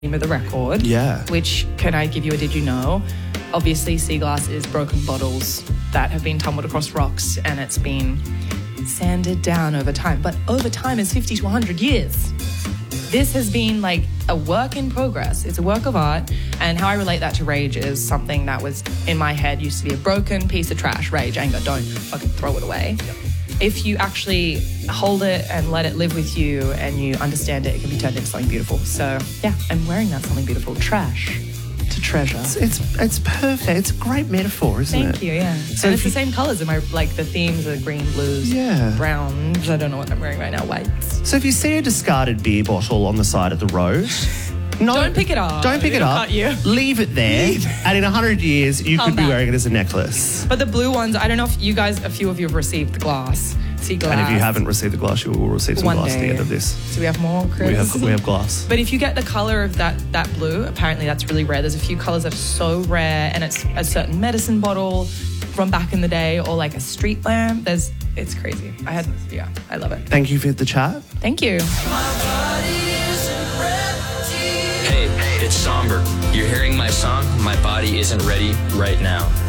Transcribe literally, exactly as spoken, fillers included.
name of the record. Yeah. Which, can I give you a did you know? Obviously, sea glass is broken bottles that have been tumbled across rocks and it's been sanded down over time. But over time is fifty to one hundred years. This has been like a work in progress. It's a work of art. And how I relate that to rage is something that was in my head used to be a broken piece of trash. Rage, anger, don't fucking throw it away. Yep. If you actually hold it and let it live with you and you understand it, it can be turned into something beautiful. So, yeah, I'm wearing that something beautiful. Trash to treasure. It's it's, it's perfect. It's a great metaphor, isn't Thank it? Thank you, yeah. So and it's you, the same colours. My, like, the themes are green, blues, yeah. browns. I don't know what I'm wearing right now, whites. So if you see a discarded beer bottle on the side of the road... No, don't pick it up. Don't pick It'll it up. Cut you. Leave it there. And in a hundred years, you Come could be back. wearing it as a necklace. But the blue ones, I don't know if you guys, a few of you have received the glass. See glass. And if you haven't received the glass, you will receive some One glass day. at the end of this. So we have more, Chris? We have we have glass. But if you get the colour of that that blue, apparently that's really rare. There's a few colours that are so rare, and it's a certain medicine bottle from back in the day, or like a street lamp. There's, it's crazy. I had, yeah, I love it. Thank you for the chat. Thank you. Hey, it's Somber. You're hearing my song, My Body Isn't Ready, right now.